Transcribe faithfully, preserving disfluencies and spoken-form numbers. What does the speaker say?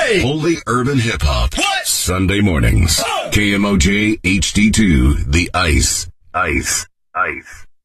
Hey! Holy urban hip hop. What? Sunday mornings. Oh! K M O J H D two, The Ice. Ice. Ice.